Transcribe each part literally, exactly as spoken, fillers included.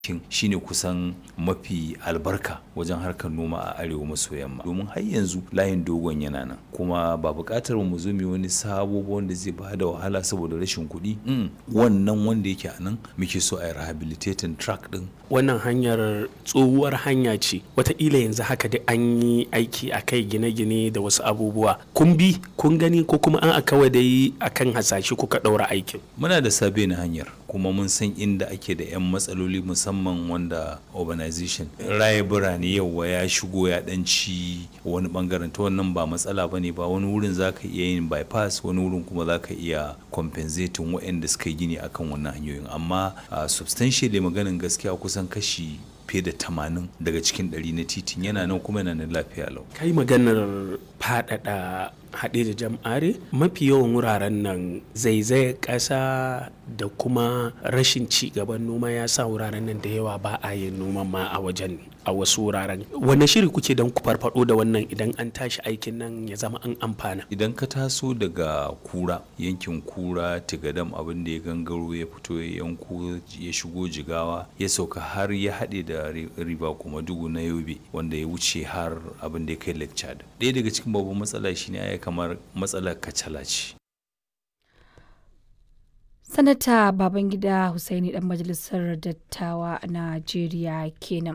shine kusan mafi albarka wajen harkar noma a arewa maso yamma, domin har yanzu layin dogon yana nan, kuma ba buƙatar mu zo mu wani sabo ba wanda zai bada wahala saboda rashin kuɗi. Mm. wannan wanda yake a nan muke so a yi rehabilitating track din. Wannan hanyar tsohuwar hanya ce, wataƙila yanzu haka dai an yi aiki a kai, gine-gine da wasu abubuwa. Kun bi kun gani ko kuma an kawai dai akan hasashe kuka ɗaura aikin? Muna da sabe na hanyar, kuma mun san inda ake da 'yan matsaloli, musamman wanda urbanization raye birane yawa ya shigo ya ɗanci wani bangaren, ta wannan ba matsala bane ba. Wani wurin zaka iya yin bypass, wani wurin kuma zaka iya compensating waɗanda suka yi gini akan wannan hanyoyin, amma uh, substantially maganin gaskiya kusan kashi fiye da tamanin daga cikin ɗari na titin yana nan kuma yana nan lafiya lau. Kai maganar faɗaɗa haɗe da jam'are, mafi yawan wuraren nan zaizayar ƙasa da kuma rashin ci gaban noma ya sa wuraren nan da yawa ba a yin noman ma a wajen, a wasu wuraren. Wane shiri kuke don ku farfaɗo da wannan idan an tashi aikin nan ya zama an amfana? Idan ka taso daga Kura, yankin Kura Tigadam, abin da ya gangaro ya fito ya yanko ya shigo Jigawa ya sauka har ya haɗe da riba kuma Dugu na Yobe, wanda ya wuce har abin da ya kai Lake Chad. Ɗaya daga cikin babban matsala shine ai kamar matsalar kacala ce. Sanata Babangida Hussaini dan majalisar dattawa a Najeriya kenan.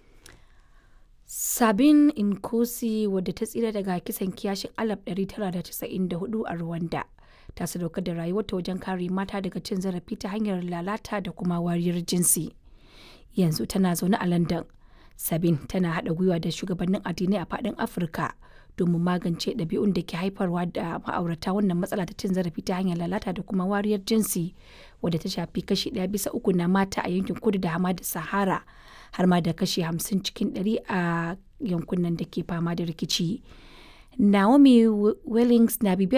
Sabin Nkosi, wadda ta tsira daga kisan kiyashin alif ɗari tara da casa'in da hudu a Rwanda, ta sadaukar da rayuwarta wajen kare mata daga cin zarafi ta hanyar lalata da kuma wariyar jinsi. Yanzu tana zaune a London. Sabin tana haɗa gwiwa da shugabannin addinai a faɗin Afirka domin magance ɗabi'un da ke haifarwa da ma'aurata wannan matsala ta cin zarafi ta hanyar lalata da kuma wariyar jinsi, wadda ta shafi kashi ɗaya bisa uku na mata a yankin kudu da hamadar Sahara, har ma da kashi hamsin cikin ɗari a yankunan da ke fama da rikici. Naomi Wellings na bibiyar